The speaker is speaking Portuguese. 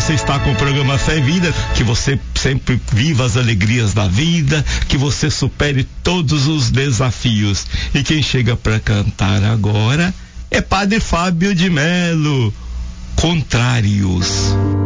você está com o programa Fé e Vida, que você sempre viva as alegrias da vida, que você supere todos os desafios. E quem chega para cantar agora é Padre Fábio de Melo, Contrários.